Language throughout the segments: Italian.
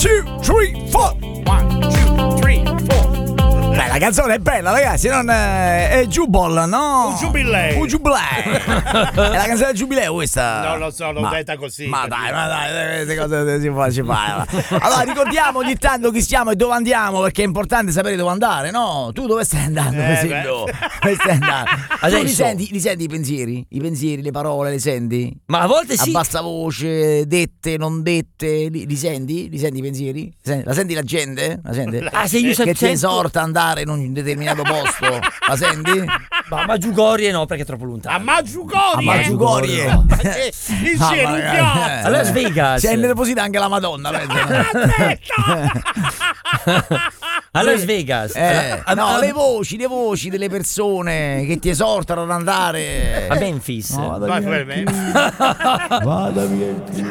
2, 3, 4. 1, 2, 3, 4. Beh, la canzone è bella, ragazzi, non è Jubal, no? Un giubileo. Un giubileo. È la canzone del giubileo questa? Non lo so, l'ho detta così. Ma dai, queste cose si fa. Allora, ricordiamo ogni tanto chi siamo e dove andiamo, perché è importante sapere dove andare, no? Tu dove stai andando, per esempio? Dove stai andando? Tu li senti i pensieri? I pensieri, le parole, le senti? Ma a volte sì. A bassa voce, dette, non dette, li senti? Li senti i pensieri? La senti la gente? La senti? Ah, se io che ti sento... esorta ad andare in un determinato posto, la senti? Ma a Maggiugorie no, perché è troppo lontano. A Maggiugorie? A Maggiugorie? No. Ma che il cielo A Las Vegas. C'è nervosità anche la Madonna, a Las Vegas. No, le voci delle persone che ti esortano ad andare a Memphis. No, vai per me. Vada via il tiro.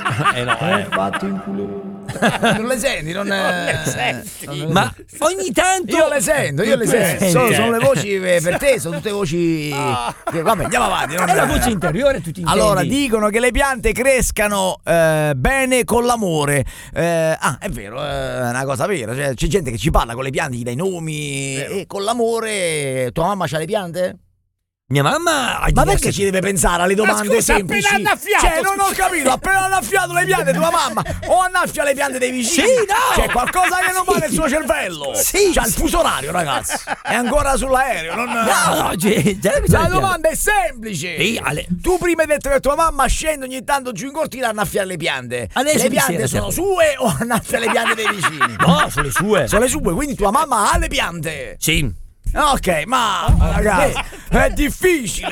Fatto in culo. Non le senti, non le senti. Ma ogni tanto io le sento. Sono le voci per te, sono tutte voci. Vabbè, andiamo avanti. È la voce interiore, tu ti intendi. Allora, dicono che le piante crescano bene con l'amore. È vero, è una cosa vera. Cioè, c'è gente che ci parla con le piante, gli dai nomi. E con l'amore. Tua mamma c'ha le piante? Mia mamma. Ma perché ci deve pensare alle domande semplici? Appena annaffiato, cioè, non ho capito, appena annaffiato le piante tua mamma o annaffia le piante dei vicini? Sì, no! C'è qualcosa che non va nel suo cervello. Sì. C'ha il fuso orario, ragazzi. È ancora sull'aereo, non. No, la domanda è semplice. Sì, tu prima hai detto che tua mamma scende ogni tanto giù in cortile a annaffiare le piante. Adesso le piante sono sue o annaffia le piante dei vicini? No, sono le sue. Sono le sue, quindi tua mamma ha le piante. Sì. Ok, ma ragazzi, è difficile.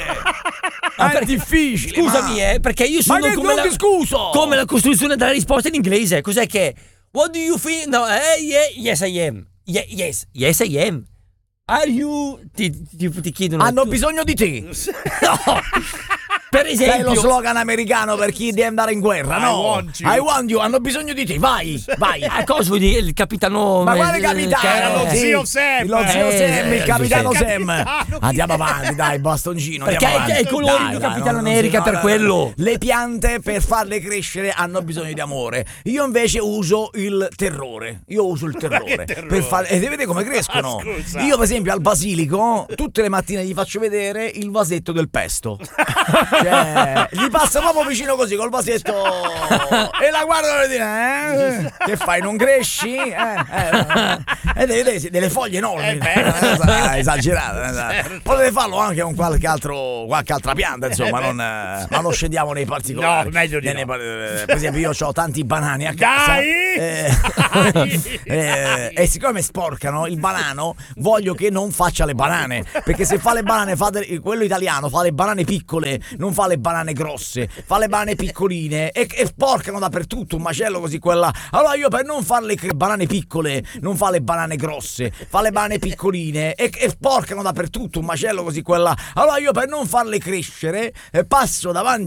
È difficile. Scusami, perché io sono ma come non ti scuso. Come la costruzione della risposta in inglese. Cos'è che? What do you think? No, yes I am. Yes I am. Are you? Ti chiedono. Hanno bisogno di te. No. Per esempio, è lo slogan americano per chi deve andare in guerra, no? I want you. Hanno bisogno di te, vai. Cosa vuoi dire? Il capitano. Ma quale capitano? Era lo zio Sam. Lo zio Sam, il capitano Sam. Andiamo avanti, dai, bastoncino. Perché è colore di Capitano America per quello. Le piante per farle crescere hanno bisogno di amore. Io invece uso il terrore. Per fare. E vedete come crescono? Io, per esempio, al basilico, tutte le mattine gli faccio vedere il vasetto del pesto. Cioè, gli passa proprio vicino così col vasetto e la guardano e dice che fai, non cresci? E delle foglie enormi, esagerate. Potete farlo anche con qualche altra pianta, insomma, ma non scendiamo nei particolari. No, meglio di no. Per esempio, io ho tanti banani a casa. E siccome sporcano il banano, voglio che non faccia le banane, perché se fa le banane, quello italiano fa le banane piccole, non fa le banane grosse, fa le banane piccoline e porcano dappertutto, un macello così quella. Allora io, per non fare le banane piccole, non fa le banane grosse, fa le banane piccoline e porcano dappertutto, un macello così quella. Allora io, per non farle crescere, passo davanti